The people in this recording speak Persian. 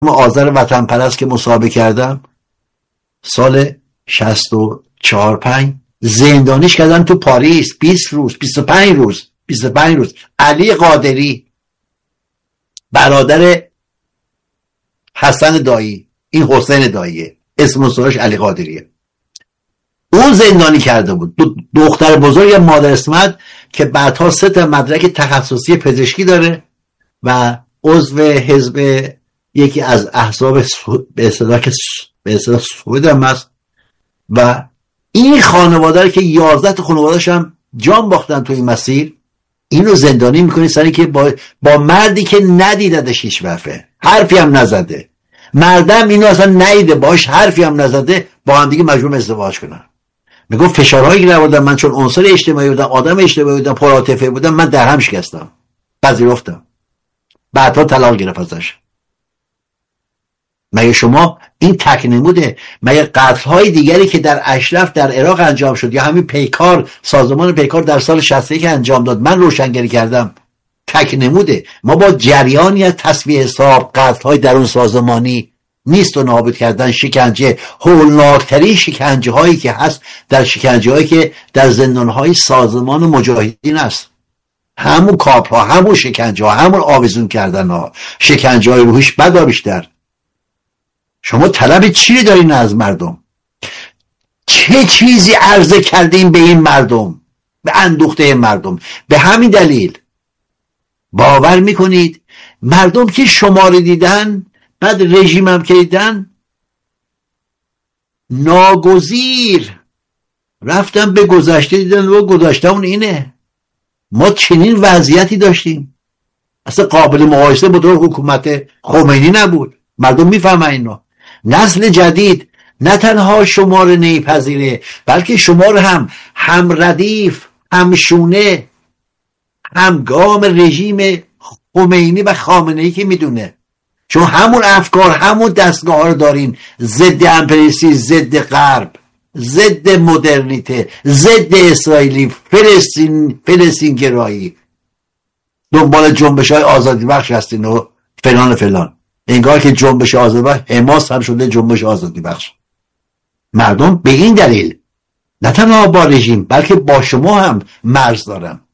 آذر وطن پرست که مصاحبه کردم سال 64-5 زندانیش کردن تو پاریس 20 روز 25 روز. علی قادری برادر حسن دایی، این حسین داییه، اسم مصاحبهش علی قادریه، اون زندانی کرده بود. دختر بزرگ مادر اسمت که بعدها 3 مدرک تخصصی پزشکی داره و عضو حزب یکی از احزاب به اصطلاح سعود هم هست و این خانواده رو که 11 تا خانواده‌اش هم جان باختن تو این مسیر، اینو زندانی میکنی سری که با مردی که ندیددش هیچ وقته، حرفی هم نزده، مردم اینو اصلا ندیده، باش حرفی هم نزده، با هم دیگه مجبور ازدواج کنن. میگم فشارهایی که نبردم من، چون عنصر اجتماعی بودم، آدم اجتماعی بودم، پرعاطفه بودم، من در هم شکستم، پذیرفتم، بعدها طلاق گرفت ازش. مگه شما این تک نموده؟ مگه قتل‌های دیگری که در اشرف در عراق انجام شد یا همین پیکار، سازمان پیکار در سال 61 انجام داد، من روشنگری کردم، تک نموده؟ ما با جریانی از تصفیه حساب، قتل‌های درون سازمانی، نیست و نابود کردن، شکنجه، هولناکترین شکنجه هایی که هست در شکنجه هایی که در زندانهای سازمان مجاهدین است، همون کاپها، همون شکنجه ها، همون آویزون کردن ها، شکنجه های روحیش بدا بیشتر. شما طلب چی دارین از مردم؟ چه چیزی عرضه کردین به این مردم، به اندوخته مردم؟ به همین دلیل باور میکنید مردم که شما رو دیدن، بعد رژیم هم که دیدن، ناگزیر رفتن به گذشته، دیدن و گذشته اون اینه. ما چنین وضعیتی داشتیم اصلا قابل مقایسه با دور حکومت خمینی نبود. مردم میفهمن اینو. نسل جدید نه تنها شما رو نمیپذیره، بلکه شما رو هم ردیف، هم شونه، هم گام رژیم خمینی و خامنه‌ای که میدونه. چون همون افکار، همون دستگاه ها رو دارین، ضد امپریالیسم، ضد غرب، ضد مدرنیته، ضد اسرائیلی، فلسطین گرایی، دنبال جنبش های آزادی بخش هستین و فلان. انگار که جنبش آزادی بخش حماس هم شده جنبش آزادی بخش. مردم به این دلیل نه تنها با رژیم بلکه با شما هم مرز دارن.